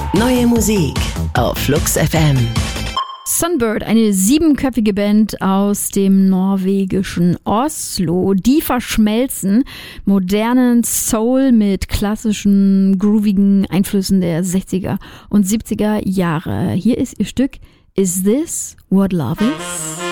Neue Musik auf Flux FM. Sunbird, eine 7-köpfige Band aus dem norwegischen Oslo, die verschmelzen modernen Soul mit klassischen, groovigen Einflüssen der 60er und 70er Jahre. Hier ist ihr Stück Is This What Love Is?